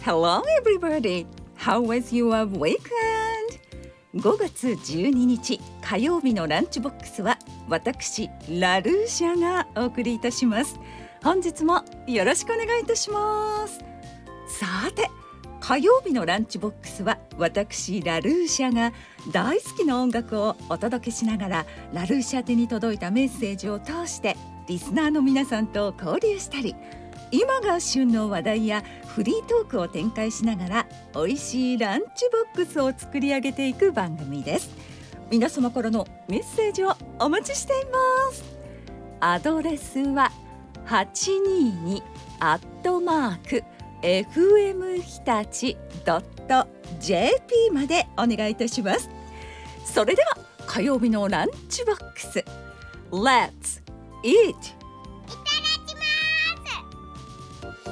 Hello everybody! How was your weekend? 5月12日火曜日のランチボックスは私ラルーシャがお送りいたします。本日もよろしくお願いいたします。さて、火曜日のランチボックスは私ラルーシャが大好きな音楽をお届けしながら、ラルーシャ宛てに届いたメッセージを通してリスナーの皆さんと交流したり、今が旬の話題やフリートークを展開しながら美味しいランチボックスを作り上げていく番組です。皆様からのメッセージをお待ちしています。アドレスは822@fm 日立 .jp までお願いいたします。それでは火曜日のランチボックス Let's eat!